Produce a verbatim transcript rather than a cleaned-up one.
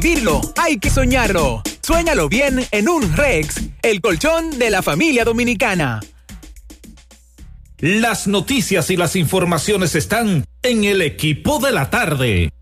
Vivirlo, hay que soñarlo. Suéñalo bien en un Rex, el colchón de la familia dominicana. Las noticias y las informaciones están en el equipo de la tarde.